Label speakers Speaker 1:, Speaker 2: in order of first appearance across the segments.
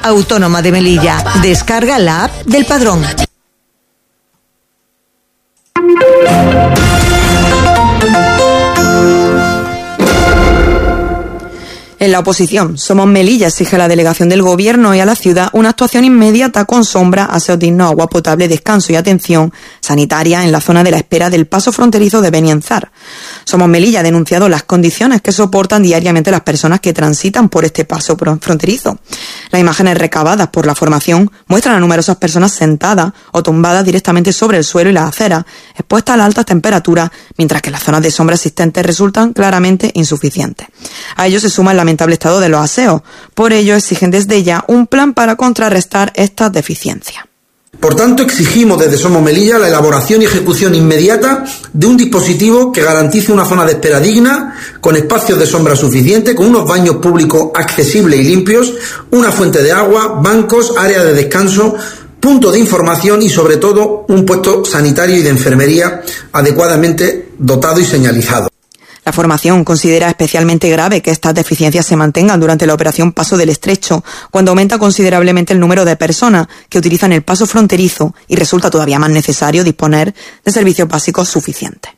Speaker 1: Autónoma de Melilla. Descarga la app del Padrón.
Speaker 2: En la oposición, Somos Melilla exige a la delegación del Gobierno y a la ciudad una actuación inmediata con sombra, aseo digno, agua potable, descanso y atención sanitaria en la zona de la espera del paso fronterizo de Benienzar. Somos Melilla ha denunciado las condiciones que soportan diariamente las personas que transitan por este paso fronterizo. Las imágenes recabadas por la formación muestran a numerosas personas sentadas o tumbadas directamente sobre el suelo y las aceras, expuestas a las altas temperaturas, mientras que las zonas de sombra existentes resultan claramente insuficientes. A ello se suma el lamentable estado de los aseos. Por ello exigen desde ya un plan para contrarrestar estas deficiencias.
Speaker 3: Por tanto, exigimos desde Somos Melilla la elaboración y ejecución inmediata de un dispositivo que garantice una zona de espera digna, con espacios de sombra suficientes, con unos baños públicos accesibles y limpios, una fuente de agua, bancos, áreas de descanso, punto de información y, sobre todo, un puesto sanitario y de enfermería adecuadamente dotado y señalizado.
Speaker 2: La formación considera especialmente grave que estas deficiencias se mantengan durante la operación Paso del Estrecho, cuando aumenta considerablemente el número de personas que utilizan el paso fronterizo y resulta todavía más necesario disponer de servicios básicos suficientes.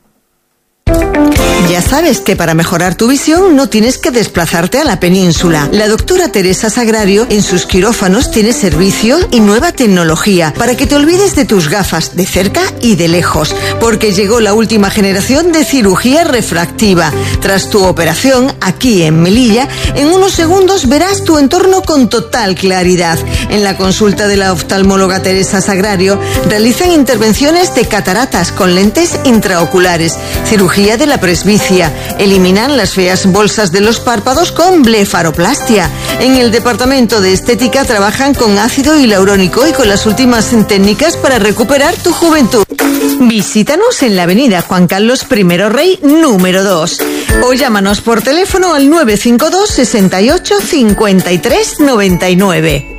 Speaker 1: Ya sabes que para mejorar tu visión no tienes que desplazarte a la península. La doctora Teresa Sagrario en sus quirófanos tiene servicio y nueva tecnología para que te olvides de tus gafas de cerca y de lejos, porque llegó la última generación de cirugía refractiva. Tras tu operación, aquí en Melilla, en unos segundos verás tu entorno con total claridad. En la consulta de la oftalmóloga Teresa Sagrario realizan intervenciones de cataratas con lentes intraoculares, cirugía de la presbicia, eliminan las feas bolsas de los párpados con blefaroplastia. En el departamento de estética trabajan con ácido hialurónico y con las últimas técnicas para recuperar tu juventud. Visítanos en la avenida Juan Carlos I Rey, número 2. O llámanos por teléfono al 952 68 53 99.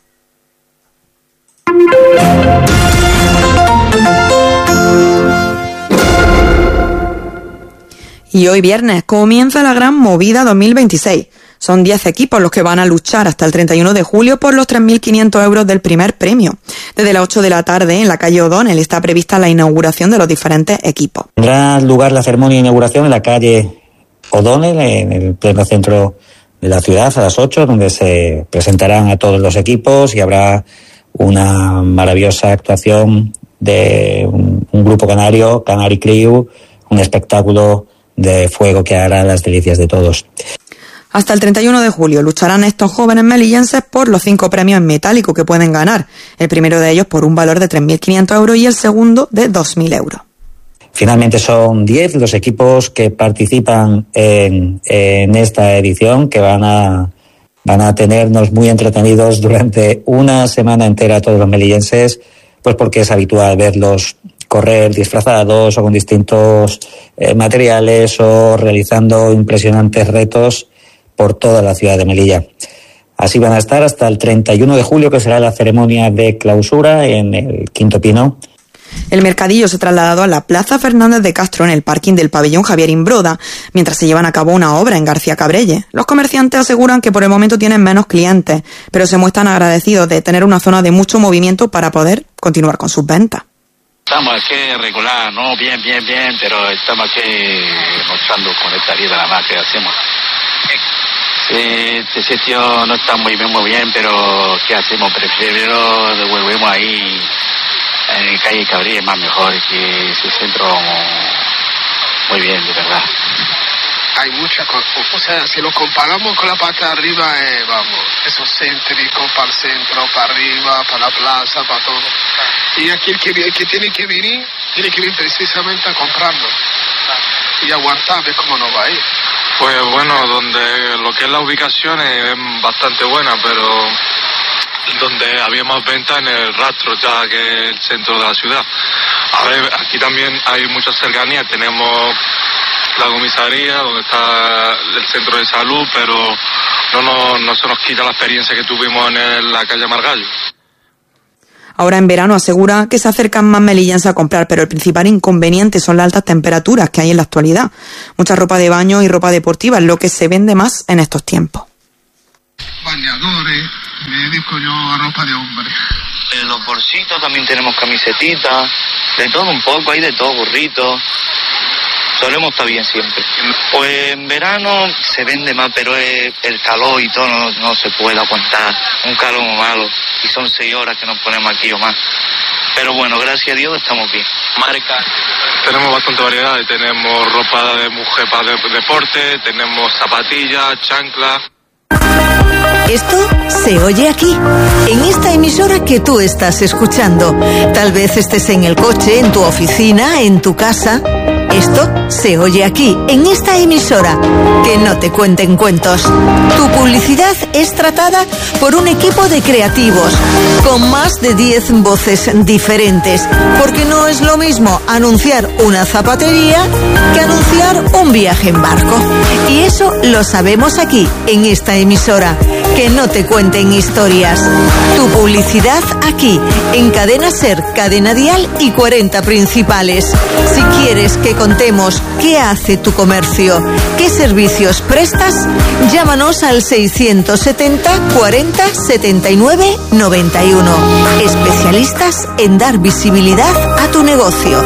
Speaker 2: Y hoy viernes comienza la gran movida 2026. Son 10 equipos los que van a luchar hasta el 31 de julio por los 3.500 euros del primer premio. Desde las 8 de la tarde en la calle O'Donnell está prevista la inauguración de los diferentes equipos.
Speaker 4: Tendrá lugar la ceremonia de inauguración en la calle O'Donnell, en el pleno centro de la ciudad, a las 8, donde se presentarán a todos los equipos y habrá una maravillosa actuación de un grupo canario, Canary Crew, un espectáculo de fuego que hará las delicias de todos.
Speaker 2: Hasta el 31 de julio lucharán estos jóvenes melillenses por los 5 premios en metálico que pueden ganar. El primero de ellos por un valor de 3.500 euros y el segundo de 2.000 euros.
Speaker 4: Finalmente son 10 los equipos que participan en esta edición, que van a tenernos muy entretenidos durante una semana entera todos los melillenses, pues porque es habitual verlos correr disfrazados o con distintos materiales o realizando impresionantes retos por toda la ciudad de Melilla. Así van a estar hasta el 31 de julio, que será la ceremonia de clausura en el Quinto Pino.
Speaker 2: El mercadillo se ha trasladado a la Plaza Fernández de Castro, en el parking del pabellón Javier Imbroda, mientras se llevan a cabo una obra en García Cabrelle. Los comerciantes aseguran que por el momento tienen menos clientes, pero se muestran agradecidos de tener una zona de mucho movimiento para poder continuar con sus ventas.
Speaker 5: Estamos aquí regular, ¿no? Bien, pero estamos aquí mostrando con esta vida nada más que hacemos. Este sitio no está muy bien, pero ¿qué hacemos? Primero devolvemos ahí en calle Cabrilla, más mejor, que ese centro muy bien, de verdad.
Speaker 6: Hay muchas cosas, o sea, si lo comparamos con la parte de arriba, vamos, esos céntricos, para el centro, para arriba, para la plaza, para todo. Y aquí el que tiene que venir precisamente a comprarlo y aguantar, ver cómo nos va a ir.
Speaker 7: Pues bueno, donde lo que es la ubicación es bastante buena, pero donde había más venta en el rastro, ya que es el centro de la ciudad. A ver, aquí también hay mucha cercanía, tenemos la comisaría, donde está el centro de salud, pero no se nos quita la experiencia que tuvimos en la calle Margallo.
Speaker 2: Ahora en verano asegura que se acercan más melillenses a comprar, pero el principal inconveniente son las altas temperaturas que hay en la actualidad. Mucha ropa de baño y ropa deportiva es lo que se vende más en estos tiempos.
Speaker 6: Bañadores, Me dedico yo a ropa de hombre.
Speaker 5: En los bolsitos también tenemos camisetitas, de todo un poco, hay de todo, burritos. Solemos estar bien siempre. Pues en verano se vende más, pero el calor y todo no se puede aguantar. Un calor muy malo. Y son 6 horas que nos ponemos aquí o más. Pero bueno, gracias a Dios estamos bien. Marca.
Speaker 7: Tenemos bastante variedad. Tenemos ropa de mujer para deporte, tenemos zapatillas, chanclas.
Speaker 1: Esto se oye aquí, en esta emisora que tú estás escuchando. Tal vez estés en el coche, en tu oficina, en tu casa. Esto se oye aquí, en esta emisora. Que no te cuenten cuentos. Tu publicidad es tratada por un equipo de creativos, con más de 10 voces diferentes. Porque no es lo mismo anunciar una zapatería que anunciar un viaje en barco. Y eso lo sabemos aquí, en esta emisora. Que no te cuenten historias. Tu publicidad aquí, en Cadena Ser, Cadena Dial y 40 Principales. Si quieres que contemos qué hace tu comercio, qué servicios prestas, llámanos al 670 40 79 91. Especialistas en dar visibilidad a tu negocio.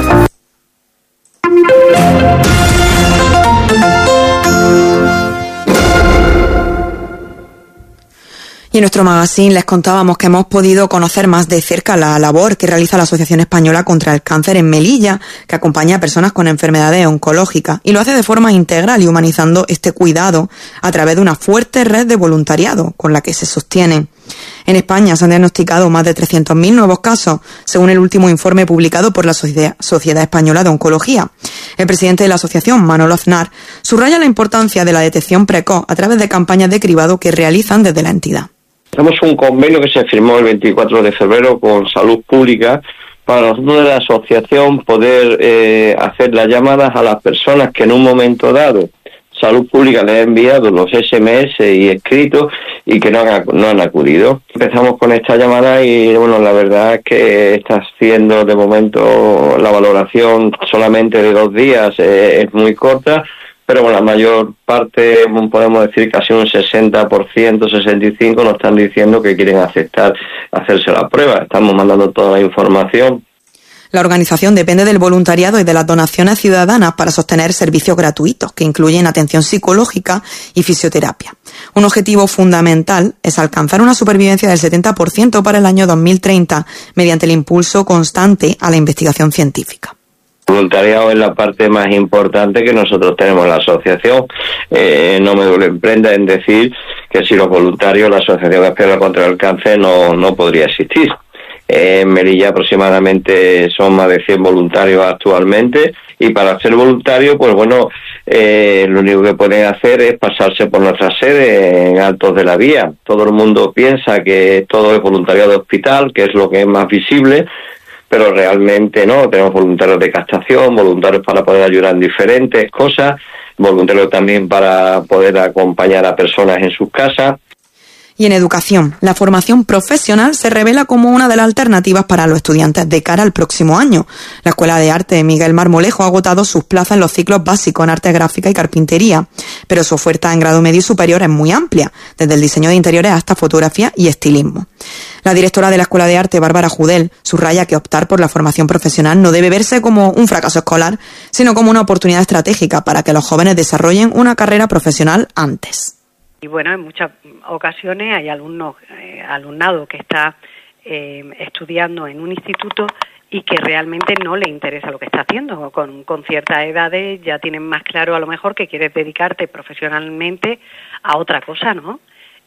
Speaker 2: Y en nuestro magazine les contábamos que hemos podido conocer más de cerca la labor que realiza la Asociación Española contra el Cáncer en Melilla, que acompaña a personas con enfermedades oncológicas y lo hace de forma integral y humanizando este cuidado a través de una fuerte red de voluntariado con la que se sostienen. En España se han diagnosticado más de 300.000 nuevos casos, según el último informe publicado por la Sociedad Española de Oncología. El presidente de la asociación, Manolo Aznar, subraya la importancia de la detección precoz a través de campañas de cribado que realizan desde la entidad.
Speaker 8: Tenemos un convenio que se firmó el 24 de febrero con Salud Pública para nosotros de la asociación poder hacer las llamadas a las personas que en un momento dado Salud Pública les ha enviado los SMS y escritos y que no han acudido. Empezamos con esta llamada y bueno, la verdad es que está siendo de momento la valoración solamente de 2 días, es muy corta. Pero bueno, la mayor parte, podemos decir casi un 60%, 65% nos están diciendo que quieren aceptar hacerse la prueba. Estamos mandando toda la información.
Speaker 2: La organización depende del voluntariado y de las donaciones ciudadanas para sostener servicios gratuitos que incluyen atención psicológica y fisioterapia. Un objetivo fundamental es alcanzar una supervivencia del 70% para el año 2030 mediante el impulso constante a la investigación científica.
Speaker 8: El voluntariado es la parte más importante que nosotros tenemos en la asociación. No me duele en prenda en decir que sin los voluntarios la Asociación Española contra el Cáncer no podría existir. En Melilla aproximadamente son más de 100 voluntarios actualmente y para ser voluntario, pues bueno, lo único que pueden hacer es pasarse por nuestra sede en Altos de la Vía. Todo el mundo piensa que todo es voluntariado de hospital, que es lo que es más visible, pero realmente no. Tenemos voluntarios de captación, voluntarios para poder ayudar en diferentes cosas, voluntarios también para poder acompañar a personas en sus casas.
Speaker 2: Y en educación, la formación profesional se revela como una de las alternativas para los estudiantes de cara al próximo año. La Escuela de Arte de Miguel Marmolejo ha agotado sus plazas en los ciclos básicos en arte gráfica y carpintería, pero su oferta en grado medio y superior es muy amplia, desde el diseño de interiores hasta fotografía y estilismo. La directora de la Escuela de Arte, Bárbara Judel, subraya que optar por la formación profesional no debe verse como un fracaso escolar, sino como una oportunidad estratégica para que los jóvenes desarrollen una carrera profesional antes.
Speaker 9: Y bueno, en muchas ocasiones hay alumnado que está estudiando en un instituto y que realmente no le interesa lo que está haciendo. Con ciertas edades ya tienen más claro a lo mejor que quieres dedicarte profesionalmente a otra cosa, ¿no?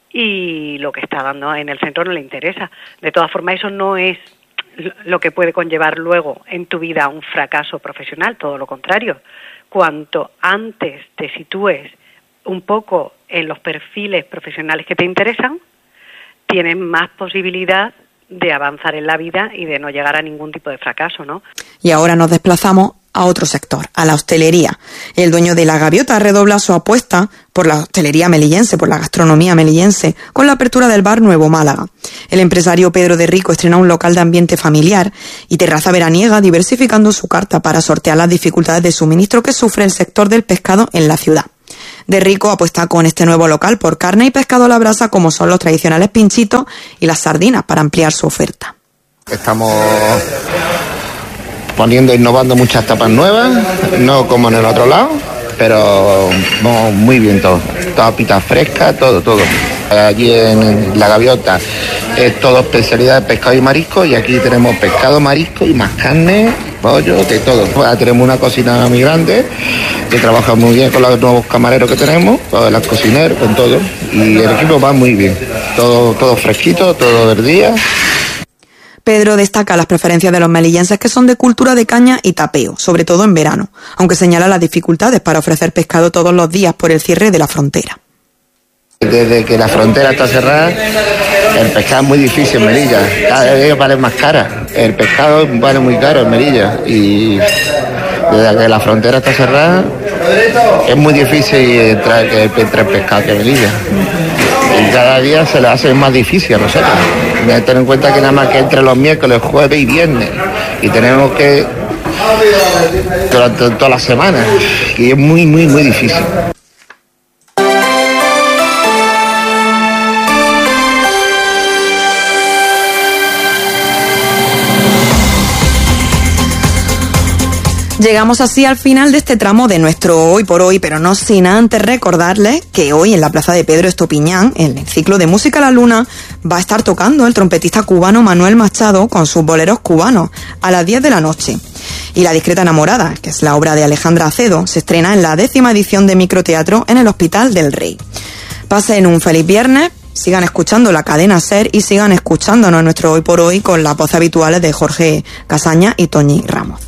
Speaker 9: Y lo que está dando en el centro no le interesa. De todas formas, eso no es lo que puede conllevar luego en tu vida un fracaso profesional, todo lo contrario. Cuanto antes te sitúes un poco en los perfiles profesionales que te interesan, tienes más posibilidad de avanzar en la vida y de no llegar a ningún tipo de fracaso, ¿no?
Speaker 2: Y ahora nos desplazamos a otro sector, a la hostelería. El dueño de La Gaviota redobla su apuesta por la hostelería melillense, por la gastronomía melillense, con la apertura del bar Nuevo Málaga. El empresario Pedro de Rico estrena un local de ambiente familiar y terraza veraniega, diversificando su carta para sortear las dificultades de suministro que sufre el sector del pescado en la ciudad. De Rico apuesta con este nuevo local por carne y pescado a la brasa, como son los tradicionales pinchitos y las sardinas, para ampliar su oferta.
Speaker 10: Estamos innovando muchas tapas nuevas, no como en el otro lado, pero muy bien todo. Todas pitas frescas, todo. Allí en La Gaviota es todo especialidad de pescado y marisco, y aquí tenemos pescado, marisco y más carne, pollo, de todo. Pues tenemos una cocina muy grande que trabaja muy bien con los nuevos camareros que tenemos, con las cocineros, con todo. Y el equipo va muy bien, todo fresquito, todo del día.
Speaker 2: Pedro destaca las preferencias de los melillenses, que son de cultura de caña y tapeo, sobre todo en verano, aunque señala las dificultades para ofrecer pescado todos los días por el cierre de la frontera.
Speaker 10: Desde que la frontera está cerrada, el pescado es muy difícil en Melilla, cada vez vale más cara, el pescado vale muy caro en Melilla, y desde que la frontera está cerrada es muy difícil entrar pescado que en Melilla, y cada día se le hace más difícil a nosotros. Ten en cuenta que nada más que entre los miércoles, jueves y viernes, y tenemos que durante toda la semana, y es muy difícil.
Speaker 2: Llegamos así al final de este tramo de nuestro Hoy por Hoy, pero no sin antes recordarles que hoy en la Plaza de Pedro Estopiñán, en el ciclo de Música a la Luna, va a estar tocando el trompetista cubano Manuel Machado con sus boleros cubanos a las 10 de la noche. Y La discreta enamorada, que es la obra de Alejandra Acedo, se estrena en la 10ª edición de Microteatro en el Hospital del Rey. Pasen un feliz viernes, sigan escuchando la cadena SER y sigan escuchándonos en nuestro Hoy por Hoy con las voces habituales de Jorge Casaña y Toñi Ramos.